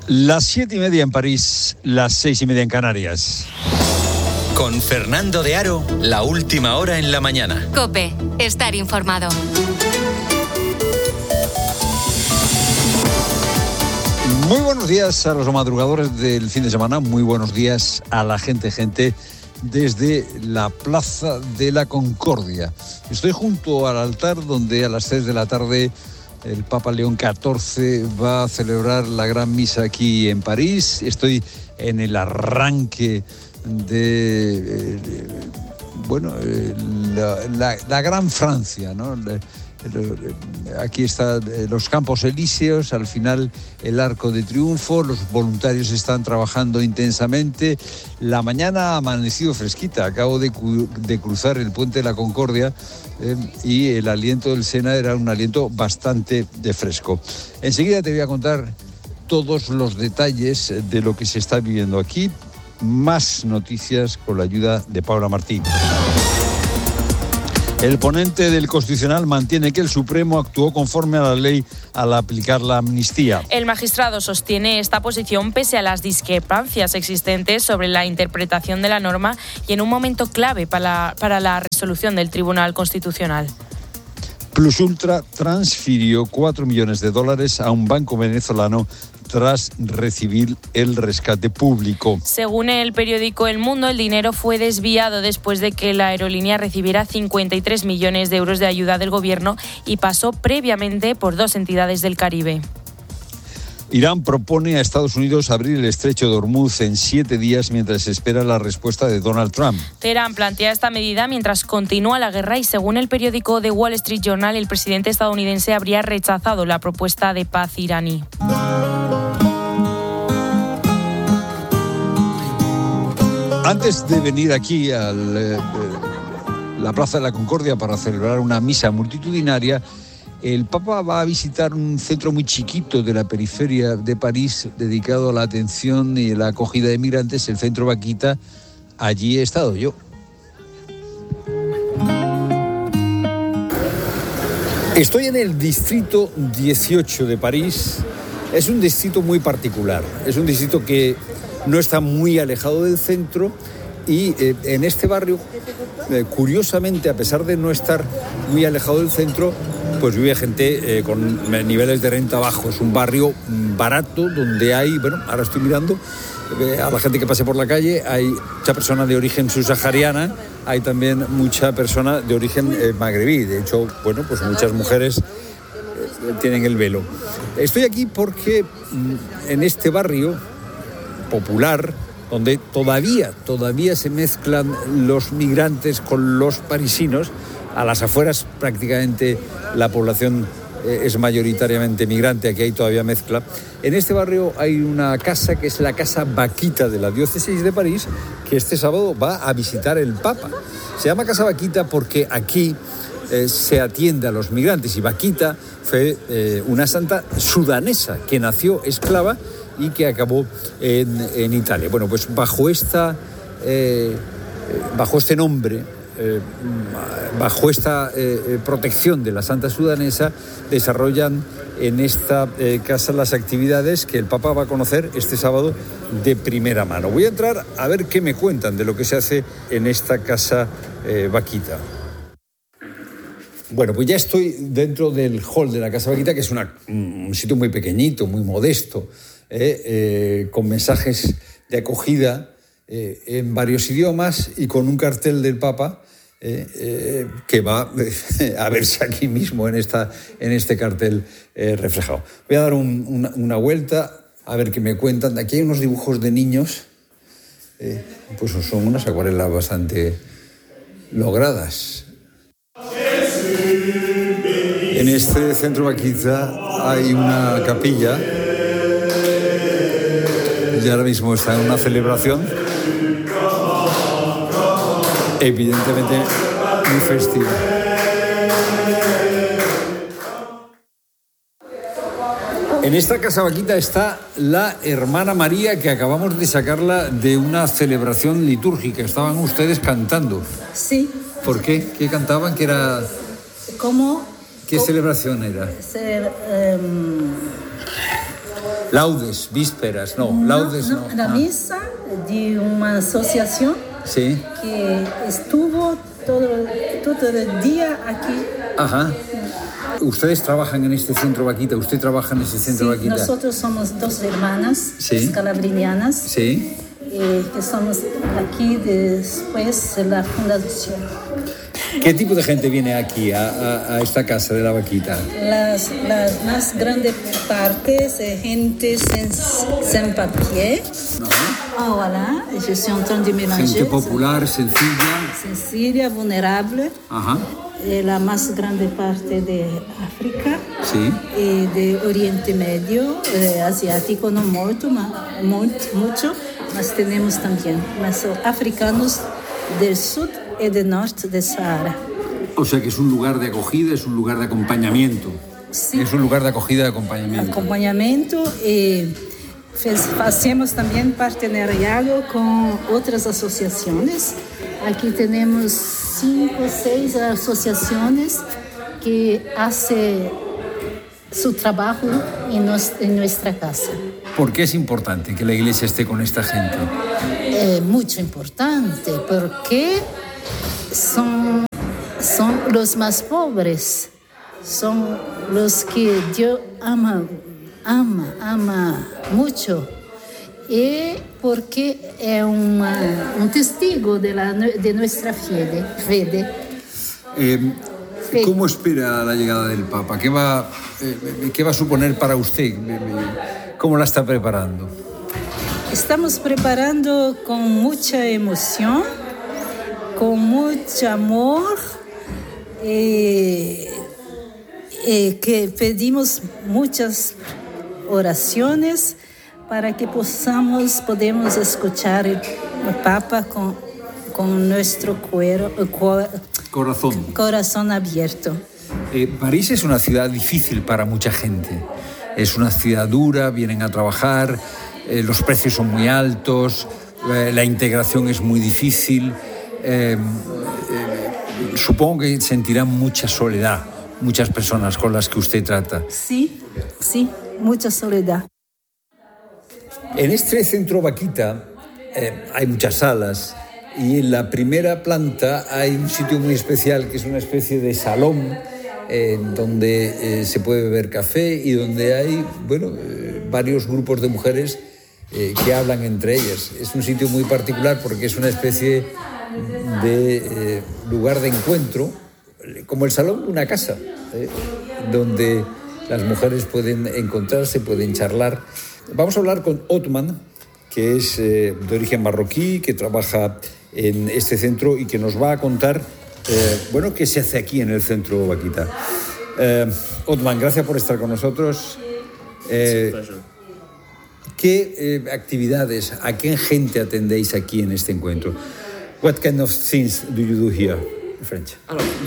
Las 7:30 en París, las 6:30 en Canarias. Con Fernando de Aro, la última hora en la mañana. COPE, estar informado. Muy buenos días a los madrugadores del fin de semana, muy buenos días a la gente desde la Plaza de la Concordia. Estoy junto al altar donde a las 3 de la tarde el Papa León XIV va a celebrar la gran misa aquí en París. Estoy en el arranque de la Gran Francia, ¿no? Aquí están los Campos Elíseos, al final el Arco de Triunfo, los voluntarios están trabajando intensamente. La mañana ha amanecido fresquita, acabo de cruzar el puente de la Concordia y el aliento del Sena era un aliento bastante de fresco. Enseguida te voy a contar todos los detalles de lo que se está viviendo aquí, más noticias con la ayuda de Paula Martín. El ponente del Constitucional mantiene que el Supremo actuó conforme a la ley al aplicar la amnistía. El magistrado sostiene esta posición pese a las discrepancias existentes sobre la interpretación de la norma y en un momento clave para la resolución del Tribunal Constitucional. Plus Ultra transfirió $4 millones a un banco venezolano tras recibir el rescate público. Según el periódico El Mundo, el dinero fue desviado después de que la aerolínea recibiera 53 millones de euros de ayuda del gobierno y pasó previamente por 2 entidades del Caribe. Irán propone a Estados Unidos abrir el estrecho de Hormuz en 7 días mientras se espera la respuesta de Donald Trump. Teherán plantea esta medida mientras continúa la guerra y según el periódico The Wall Street Journal, el presidente estadounidense habría rechazado la propuesta de paz iraní. Antes de venir aquí a la Plaza de la Concordia para celebrar una misa multitudinaria, el Papa va a visitar un centro muy chiquito de la periferia de París dedicado a la atención y la acogida de migrantes, el Centro Vaquita. Allí he estado yo. Estoy en el distrito 18 de París. Es un distrito muy particular. Es un distrito que no está muy alejado del centro y en este barrio, curiosamente, a pesar de no estar muy alejado del centro, pues vive gente con niveles de renta bajos. Es un barrio barato donde hay, ahora estoy mirando a la gente que pase por la calle, hay mucha persona de origen subsahariana, hay también mucha persona de origen magrebí. De hecho, pues muchas mujeres tienen el velo. Estoy aquí porque en este barrio popular, donde todavía se mezclan los migrantes con los parisinos, a las afueras prácticamente la población es mayoritariamente migrante, aquí hay todavía mezcla. En este barrio hay una casa que es la Casa Vaquita de la Diócesis de París, que este sábado va a visitar el Papa. Se llama Casa Vaquita porque aquí se atiende a los migrantes y Vaquita fue una santa sudanesa que nació esclava y que acabó en Italia. Bueno, pues bajo este nombre, bajo esta protección de la santa sudanesa, desarrollan en esta casa las actividades que el Papa va a conocer este sábado de primera mano. Voy a entrar a ver qué me cuentan de lo que se hace en esta Casa Vaquita. Bueno, pues ya estoy dentro del hall de la Casa Vaquita, que es un sitio muy pequeñito, muy modesto, con mensajes de acogida en varios idiomas y con un cartel del Papa que va a verse aquí mismo en este cartel reflejado. Voy a dar una vuelta a ver qué me cuentan. Aquí hay unos dibujos de niños, pues son unas acuarelas bastante logradas. En este centro Vaquita hay una capilla y ahora mismo está en una celebración evidentemente muy festiva. En esta Casa Vaquita está la hermana María, que acabamos de sacarla de una celebración litúrgica. Estaban ustedes cantando. Sí. ¿Por qué? ¿Qué cantaban? ¿Qué era? ¿Cómo? ¿Qué celebración era? Laudes, vísperas, laudes no. La misa de una asociación sí. que estuvo todo el día aquí. Ajá. ¿Ustedes trabajan en este centro vaquita? ¿Usted trabaja en este centro vaquita? Nosotros somos dos hermanas calabrinianas. Sí. Que somos aquí después de la fundación. ¿Qué tipo de gente viene aquí a esta casa de la vaquita? Las más grandes partes de gente sin papier. No. Voilà, je suis en train de mélanger. Gente popular, sencilla. Sencilla, vulnerable. Ajá. La más grande parte de África. Sí. Y de Oriente Medio, asiático no mucho, mas tenemos también más africanos del sur y del norte del Sahara. O sea que es un lugar de acogida, es un lugar de acompañamiento. Sí. Es un lugar de acogida y de acompañamiento. Acompañamiento y hacemos también partenariado con otras asociaciones. Aquí tenemos 5 o 6 asociaciones que hacen su trabajo en nuestra casa. ¿Por qué es importante que la iglesia esté con esta gente? Mucho importante, porque son los más pobres, son los que Dios ama mucho, y porque es un testigo de nuestra fe. ¿Cómo espera la llegada del Papa? ¿Qué va a suponer para usted? ¿Cómo la está preparando? Estamos preparando con mucha emoción, con mucho amor, que pedimos muchas oraciones para que podemos escuchar el Papa con nuestro corazón abierto. París es una ciudad difícil para mucha gente. Es una ciudad dura, vienen a trabajar, los precios son muy altos, la integración es muy difícil. Supongo que sentirán mucha soledad, muchas personas con las que usted trata. Sí, mucha soledad. En este centro vaquita hay muchas salas y en la primera planta hay un sitio muy especial que es una especie de salón donde se puede beber café y donde hay varios grupos de mujeres que hablan entre ellas. Es un sitio muy particular porque es una especie de lugar de encuentro, como el salón de una casa, donde las mujeres pueden encontrarse, pueden charlar. Vamos a hablar con Othman, que es de origen marroquí, que trabaja en este centro y que nos va a contar qué se hace aquí en el centro vaquita. Othman, gracias por estar con nosotros. ¿Qué actividades, a qué gente atendéis aquí en este encuentro? What kind of things do you do here? French.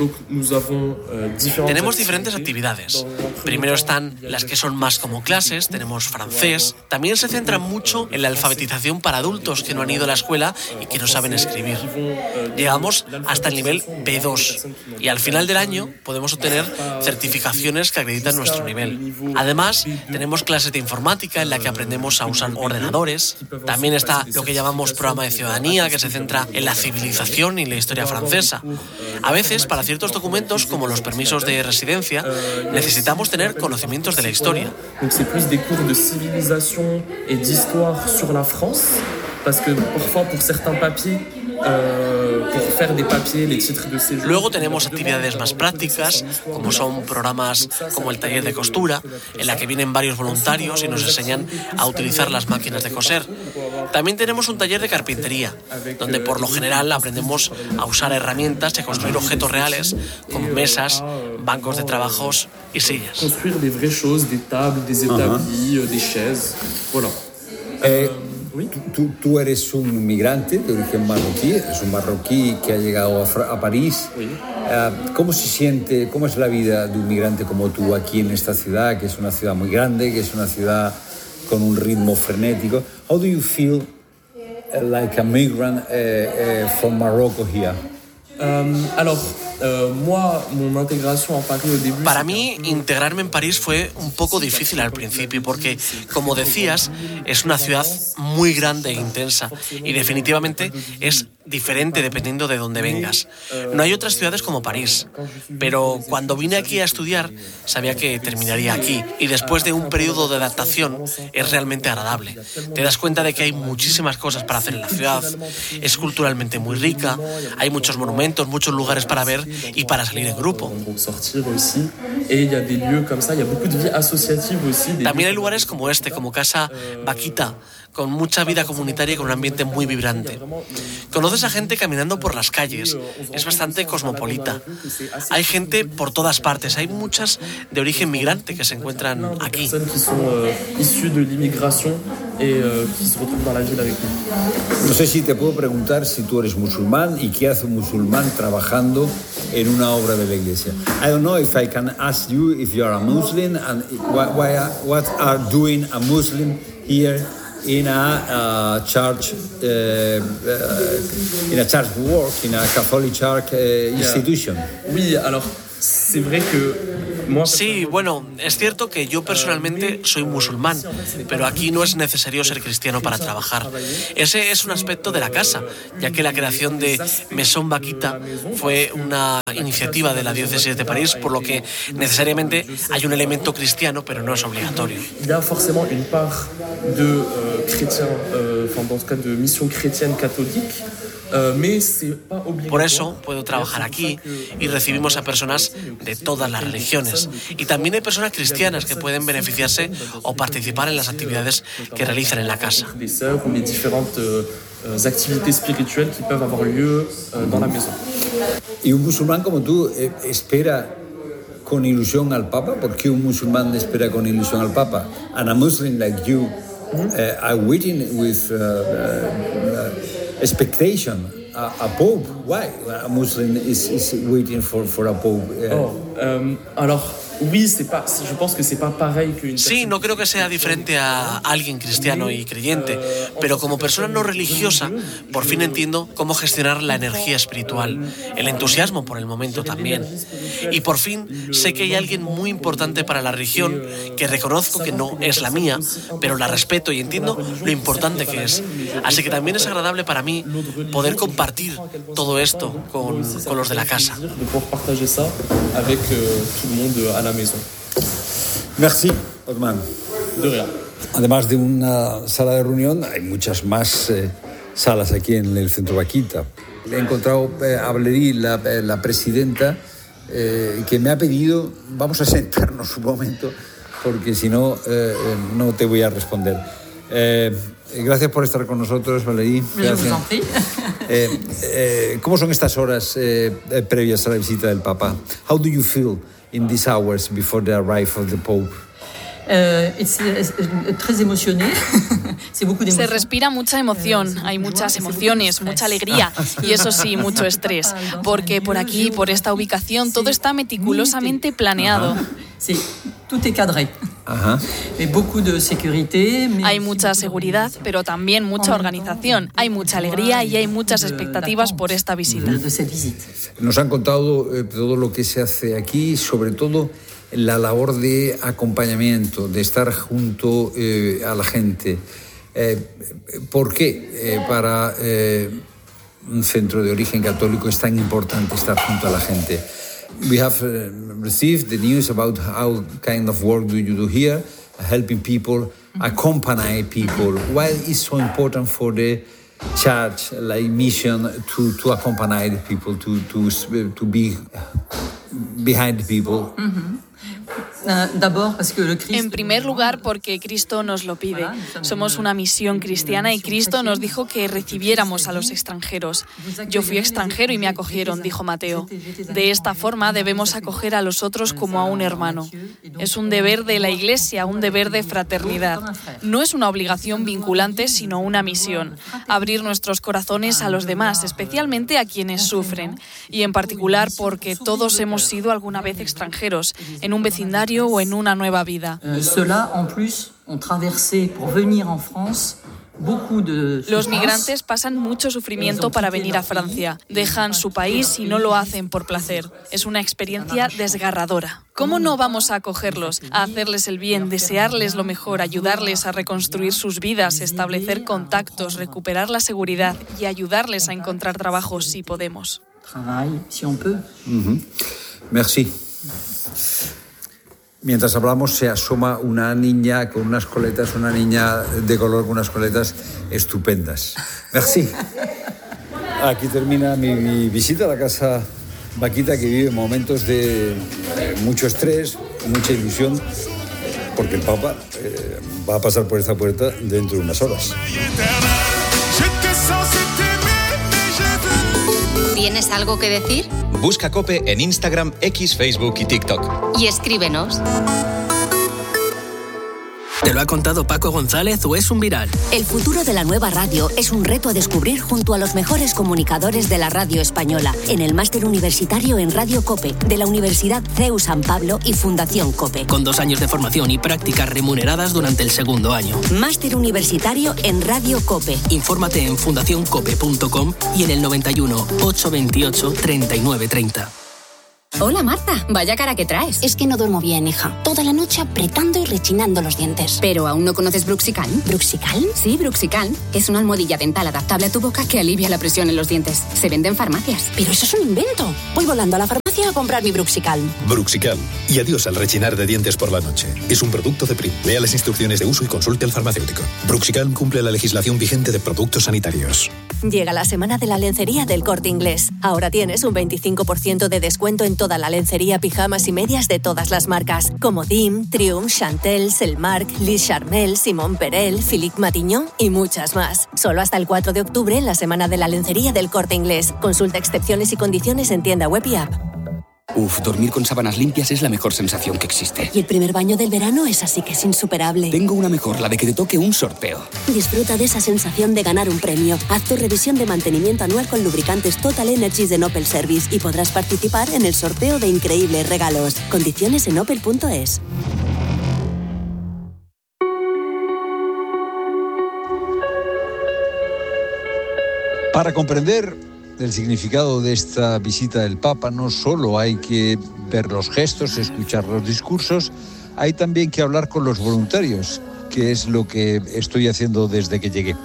Tenemos diferentes actividades. Primero están las que son más como clases, tenemos francés. También se centra mucho en la alfabetización para adultos que no han ido a la escuela y que no saben escribir. Llegamos hasta el nivel B2 y al final del año podemos obtener certificaciones que acreditan nuestro nivel. Además, tenemos clases de informática en la que aprendemos a usar ordenadores. También está lo que llamamos programa de ciudadanía, que se centra en la civilización y la historia francesa. A veces, para ciertos documentos, como los permisos de residencia, necesitamos tener conocimientos de la historia. Donc c'est plus des cours de civilisation et d'histoire sur la France, parce que parfois pour certains papiers, pour faire des papiers, les titres de séjour. Luego tenemos actividades más prácticas, como son programas como el taller de costura, en la que vienen varios voluntarios y nos enseñan a utilizar las máquinas de coser. También tenemos un taller de carpintería, donde por lo general aprendemos a usar herramientas y a construir objetos reales, como mesas, bancos de trabajos y sillas. Construire des vraies choses, des tables, des établis, des chaises, voilà. Tú eres un migrante de origen marroquí, es un marroquí que ha llegado a París. ¿Cómo se siente, cómo es la vida de un migrante como tú aquí en esta ciudad, que es una ciudad muy grande, que es una ciudad con un ritmo frenético? How do you feel like a migrant from Morocco here? Alors, Para mí, integrarme en París fue un poco difícil al principio porque, como decías, es una ciudad muy grande e intensa y definitivamente es diferente dependiendo de dónde vengas. No hay otras ciudades como París, pero cuando vine aquí a estudiar sabía que terminaría aquí y después de un periodo de adaptación es realmente agradable. Te das cuenta de que hay muchísimas cosas para hacer en la ciudad, es culturalmente muy rica, hay muchos monumentos, muchos lugares para ver y para salir en grupo. También hay lugares como este, como Casa Vaquita, con mucha vida comunitaria y con un ambiente muy vibrante. Conoces a gente caminando por las calles, es bastante cosmopolita. Hay gente por todas partes, hay muchas de origen migrante que se encuentran aquí. No sé si te puedo preguntar si tú eres musulmán y qué hace un musulmán trabajando en una obra de la iglesia. I don't know if I can ask you if you are a Muslim and what are doing a Muslim here in a church, in a church work, in a Catholic church institution. Oui, alors c'est vrai que Sí, bueno, es cierto que yo personalmente soy musulmán, pero aquí no es necesario ser cristiano para trabajar. Ese es un aspecto de la casa, ya que la creación de Maison Vaquita fue una iniciativa de la diócesis de París, por lo que necesariamente hay un elemento cristiano, pero no es obligatorio. Il y a forcément une part de chrétiens, enfin dans ce cas de mission chrétienne catholique. Por eso puedo trabajar aquí y recibimos a personas de todas las religiones. Y también hay personas cristianas que pueden beneficiarse o participar en las actividades que realizan en la casa. Y un musulmán como tú espera con ilusión al Papa. ¿Por qué un musulmán espera con ilusión al Papa? And a Muslim like you are waiting with expectation a Pope. Why a Muslim is waiting for a Pope? Alors oui, je pense que c'est pas pareil qu'une. Sí, no creo que sea diferente a alguien cristiano y creyente, pero como persona no religiosa, por fin entiendo cómo gestionar la energía espiritual, el entusiasmo por el momento también. Y por fin sé que hay alguien muy importante para la religión que reconozco que no es la mía, pero la respeto y entiendo lo importante que es. Así que también es agradable para mí poder compartir todo esto con los de la casa. Merci, Othman. De rien. Además de una sala de reunión, hay muchas más salas aquí en el Centro Vaquita. He encontrado a Valerie, la presidenta, que me ha pedido, vamos a sentarnos un momento, porque si no, no te voy a responder. Gracias por estar con nosotros, Valerie. Gracias. ¿Cómo son estas horas previas a la visita del Papa? How do you feel in these hours before the arrival of the Pope? Très émotionné. Se respira mucha emoción, hay muchas emociones, mucha alegría y eso sí, mucho estrés, porque por aquí, por esta ubicación, todo está meticulosamente planeado. Sí, tout est cadré. Hay mucha seguridad, pero también mucha organización. Hay mucha alegría y hay muchas expectativas por esta visita. Nos han contado todo lo que se hace aquí, sobre todo la labor de acompañamiento, de estar junto a la gente. ¿Por qué para un centro de origen católico es tan importante estar junto a la gente? We have received the news about how kind of work do you do here, helping people, accompany people. Why is so important for the church, like mission, to accompany the people, to be behind the people? Mm-hmm. En primer lugar, porque Cristo nos lo pide. Somos una misión cristiana y Cristo nos dijo que recibiéramos a los extranjeros. Yo fui extranjero y me acogieron, dijo Mateo. De esta forma debemos acoger a los otros como a un hermano. Es un deber de la Iglesia, un deber de fraternidad. No es una obligación vinculante, sino una misión. Abrir nuestros corazones a los demás, especialmente a quienes sufren. Y en particular porque todos hemos sido alguna vez extranjeros, en un vecindario o en una nueva vida. Ceux-là, en plus, ont traversé pour venir en France Los migrantes pasan mucho sufrimiento para venir a Francia. Dejan su país y no lo hacen por placer. Es una experiencia desgarradora. ¿Cómo no vamos a acogerlos, a hacerles el bien, desearles lo mejor, ayudarles a reconstruir sus vidas, establecer contactos, recuperar la seguridad y ayudarles a encontrar trabajo si podemos? Merci. Mientras hablamos se asoma una niña con unas coletas, una niña de color con unas coletas estupendas. Merci. Aquí termina mi visita a la casa Vaquita, que vive momentos de mucho estrés, mucha ilusión, porque el Papa va a pasar por esta puerta dentro de unas horas. ¿Tienes algo que decir? Busca COPE en Instagram, X, Facebook y TikTok. Y escríbenos. ¿Te lo ha contado Paco González o es un viral? El futuro de la nueva radio es un reto a descubrir junto a los mejores comunicadores de la radio española en el Máster Universitario en Radio COPE de la Universidad CEU San Pablo y Fundación COPE. Con 2 años de formación y prácticas remuneradas durante el segundo año. Máster Universitario en Radio COPE. Infórmate en fundacioncope.com y en el 91 828 3930. Hola Marta, vaya cara que traes. Es que no duermo bien, hija. Toda la noche apretando y rechinando los dientes. ¿Pero aún no conoces Bruxicalm? ¿Bruxicalm? Sí, Bruxicalm. Es una almohadilla dental adaptable a tu boca que alivia la presión en los dientes. Se vende en farmacias. Pero eso es un invento. Voy volando a la farmacia a comprar mi Bruxicalm. Bruxicalm. Y adiós al rechinar de dientes por la noche. Es un producto de Prim. Lea las instrucciones de uso y consulte al farmacéutico. Bruxicalm cumple la legislación vigente de productos sanitarios. Llega la semana de la lencería del Corte Inglés. Ahora tienes un 25% de descuento en toda la lencería, pijamas y medias de todas las marcas, como Dim, Triumph, Chantel, Selmark, Liz Charmel, Simon Perel, Philippe Matignon y muchas más. Solo hasta el 4 de octubre en la semana de la lencería del Corte Inglés. Consulta excepciones y condiciones en tienda web y app. Dormir con sábanas limpias es la mejor sensación que existe. Y el primer baño del verano es así que es insuperable. Tengo una mejor, la de que te toque un sorteo. Disfruta de esa sensación de ganar un premio. Haz tu revisión de mantenimiento anual con lubricantes Total Energies de Opel Service y podrás participar en el sorteo de increíbles regalos. Condiciones en opel.es. Para comprender el significado de esta visita del Papa no solo hay que ver los gestos, escuchar los discursos, hay también que hablar con los voluntarios, que es lo que estoy haciendo desde que llegué.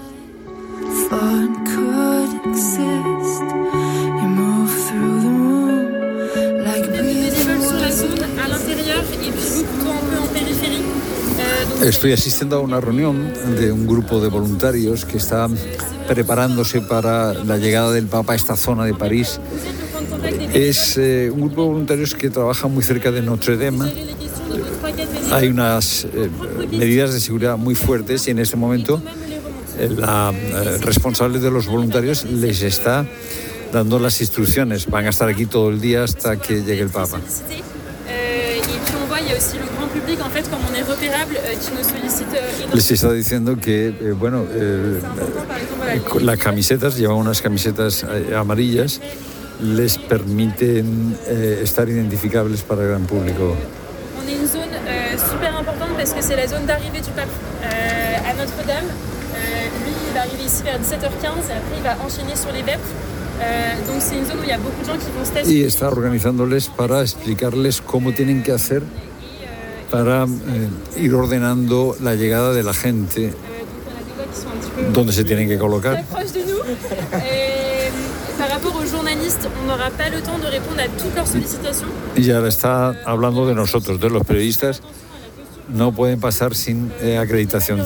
Estoy asistiendo a una reunión de un grupo de voluntarios que está preparándose para la llegada del Papa a esta zona de París. Es un grupo de voluntarios que trabaja muy cerca de Notre Dame. Hay unas medidas de seguridad muy fuertes y en este momento la responsable de los voluntarios les está dando las instrucciones. Van a estar aquí todo el día hasta que llegue el Papa. Les está diciendo que, las camisetas, llevan unas camisetas amarillas, les permiten estar identificables para el gran público. On est une zone super importante parce que c'est la zone d'arrivée du pape à Notre-Dame. Lui, il va arriver ici vers 17h15 et après il va enchaîner sur les vêpres. Donc c'est une zone où il y a beaucoup de gens qui vont se tester. Y está organizándoles para explicarles cómo tienen que hacer para ir ordenando la llegada de la gente, dónde se tienen que colocar. Par rapport aux journalistes, on n'aura pas le temps de répondre à toutes leurs sollicitations. Y ahora está hablando de nosotros, de los periodistas. No pueden pasar sin acreditación.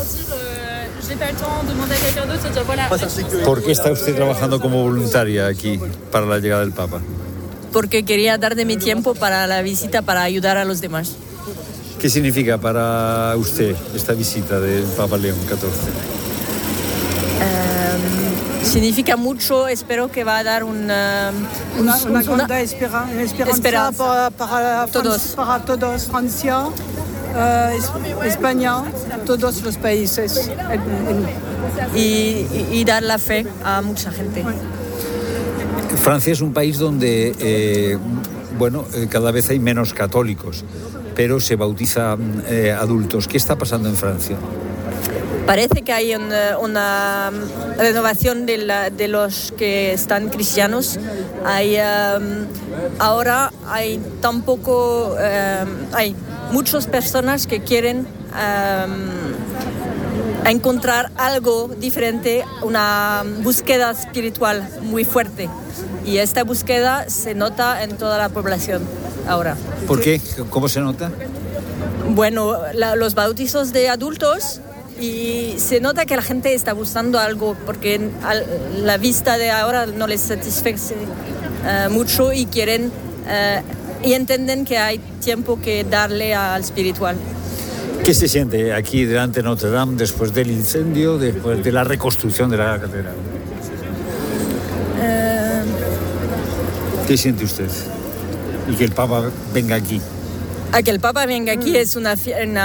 ¿Por qué está usted trabajando como voluntaria aquí para la llegada del Papa? Porque quería dar de mi tiempo para la visita, para ayudar a los demás. ¿Qué significa para usted esta visita del Papa León XIV? Significa mucho, espero que va a dar una grande esperanza para todos, Francia, España, todos los países. Y dar la fe a mucha gente. Francia es un país donde, cada vez hay menos católicos, pero se bautiza adultos. ¿Qué está pasando en Francia? Parece que hay una renovación de los que están cristianos. Ahora hay tampoco hay muchas personas que quieren encontrar algo diferente, una búsqueda espiritual muy fuerte. Y esta búsqueda se nota en toda la población ahora. ¿Por qué? ¿Cómo se nota? Bueno, los bautizos de adultos, y se nota que la gente está buscando algo porque la vista de ahora no les satisface mucho y quieren y entienden que hay tiempo que darle al espiritual. ¿Qué se siente aquí delante de Notre Dame después del incendio, después de la reconstrucción de la catedral? ¿Qué siente usted? Y que el Papa venga aquí. A que el Papa venga aquí es un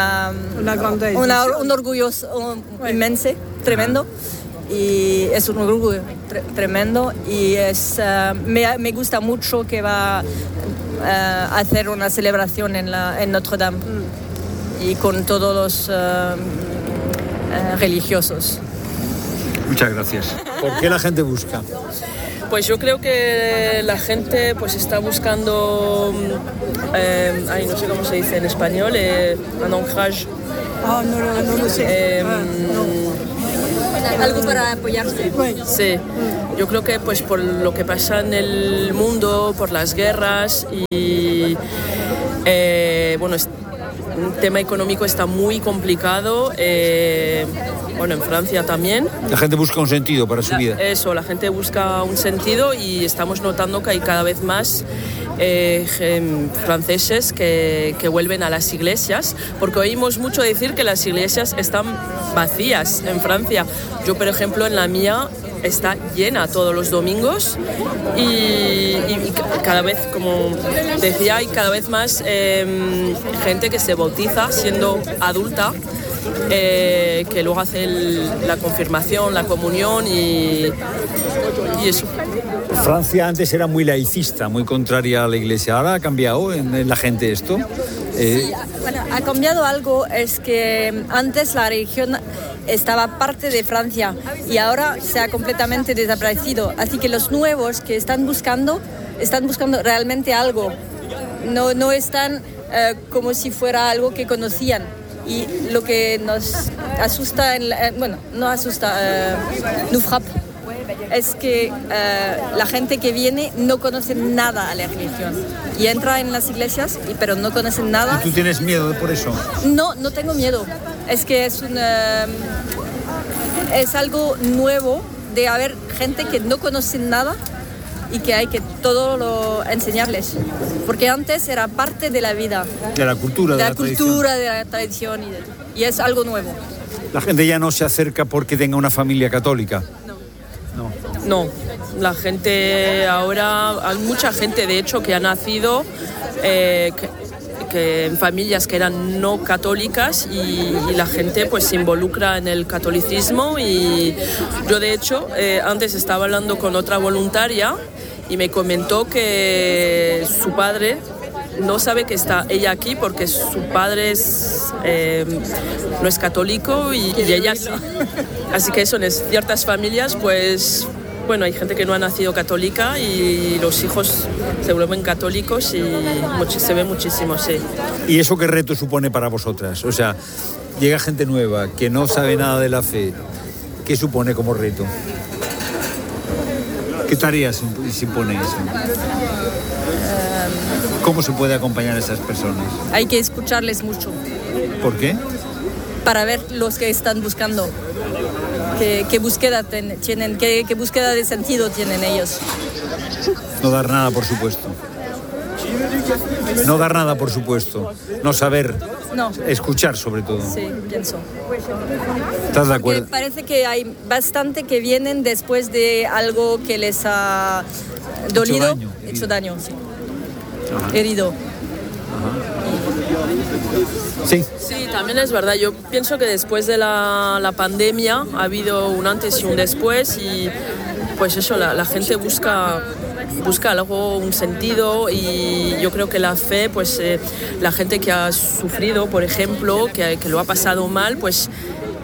orgullo inmenso, tremendo. Y es un orgullo tremendo. Y me gusta mucho que va a hacer una celebración en Notre Dame. Y con todos los religiosos. Muchas gracias. ¿Por qué la gente busca? Pues yo creo que la gente pues está buscando, no sé cómo se dice en español, un ancrage. No lo sé. Algo para apoyarse. Sí, yo creo que pues por lo que pasa en el mundo, por las guerras y bueno, el tema económico está muy complicado. Bueno, en Francia también. La gente busca un sentido para su vida. Eso, la gente busca un sentido y estamos notando que hay cada vez más franceses que vuelven a las iglesias, porque oímos mucho decir que las iglesias están vacías en Francia. Yo, por ejemplo, en la mía está llena todos los domingos y cada vez, como decía, hay cada vez más gente que se bautiza siendo adulta, que luego hace la confirmación, la comunión y eso. Francia antes era muy laicista, muy contraria a la iglesia. Ahora ha cambiado en la gente esto. Sí, bueno, ha cambiado algo, es que antes la religión estaba parte de Francia y ahora se ha completamente desaparecido. Así que los nuevos que están buscando realmente algo. No están como si fuera algo que conocían. Y lo que nos asusta, nous frappe, es que la gente que viene no conoce nada a la religión y entra en las iglesias pero no conocen nada. ¿Y tú tienes miedo por eso? No tengo miedo. Es que es algo nuevo de haber gente que no conoce nada y que hay que todo lo enseñarles, porque antes era parte de la vida, de la cultura, de la tradición y es algo nuevo. La gente ya no se acerca porque tenga una familia católica. No, la gente ahora, hay mucha gente de hecho que ha nacido que en familias que eran no católicas y la gente pues se involucra en el catolicismo. Y yo de hecho antes estaba hablando con otra voluntaria y me comentó que su padre no sabe que está ella aquí porque su padre no es católico y ella sí. Así que eso, en ciertas familias pues bueno, hay gente que no ha nacido católica y los hijos se vuelven católicos y se ve muchísimo, sí. ¿Y eso qué reto supone para vosotras? O sea, llega gente nueva que no sabe nada de la fe. ¿Qué supone como reto? ¿Qué tareas impone eso? ¿Cómo se puede acompañar a esas personas? Hay que escucharles mucho. ¿Por qué? Para ver los que están buscando. ¿Qué búsqueda tienen? ¿Qué búsqueda de sentido tienen ellos? No dar nada, por supuesto. No dar nada, por supuesto. No saber. No. Escuchar, sobre todo. Sí, pienso. ¿Estás de acuerdo? Porque parece que hay bastante que vienen después de algo que les ha dolido, hecho daño, sí. Ajá. Herido. Ajá. Sí. Sí, también es verdad. Yo pienso que después de la pandemia ha habido un antes y un después y pues eso, la gente busca algo, un sentido, y yo creo que la fe, pues la gente que ha sufrido, por ejemplo, que lo ha pasado mal, pues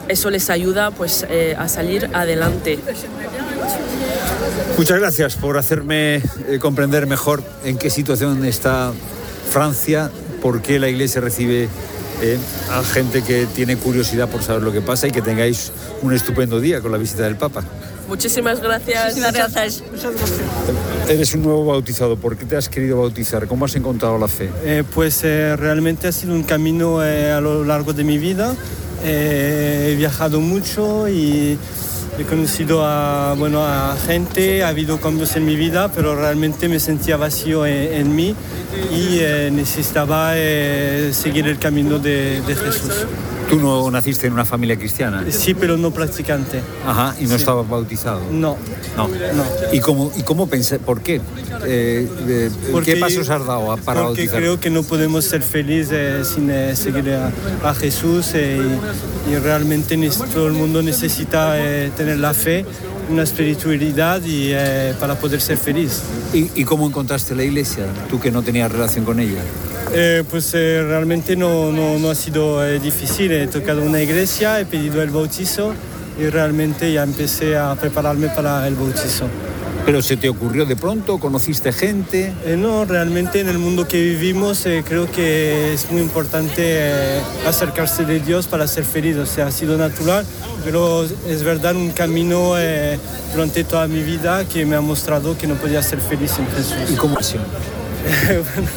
eso les ayuda pues a salir adelante. Muchas gracias por hacerme comprender mejor en qué situación está Francia, por qué la Iglesia recibe a gente que tiene curiosidad por saber lo que pasa, y que tengáis un estupendo día con la visita del Papa. Muchísimas gracias. Muchas gracias. Eres un nuevo bautizado. ¿Por qué te has querido bautizar? ¿Cómo has encontrado la fe? Realmente ha sido un camino a lo largo de mi vida. He viajado mucho y he conocido a gente, ha habido cambios en mi vida, pero realmente me sentía vacío en mí y necesitaba seguir el camino de Jesús. ¿Tú no naciste en una familia cristiana? Sí, pero no practicante. Ajá, ¿y no estabas bautizado? No. ¿Y cómo pensé? ¿Por qué? ¿Qué pasos has dado para bautizar? Porque creo que no podemos ser felices sin seguir a Jesús y realmente todo el mundo necesita tener la fe, una espiritualidad y para poder ser feliz. ¿Y cómo encontraste la iglesia, tú que no tenías relación con ella? Realmente no ha sido difícil. He tocado una iglesia, he pedido el bautizo y realmente ya empecé a prepararme para el bautizo. ¿Pero se te ocurrió de pronto? ¿Conociste gente? No, realmente en el mundo que vivimos creo que es muy importante acercarse de Dios para ser feliz. O sea, ha sido natural, pero es verdad un camino durante toda mi vida que me ha mostrado que no podía ser feliz sin Jesús. ¿Y cómo ha sido?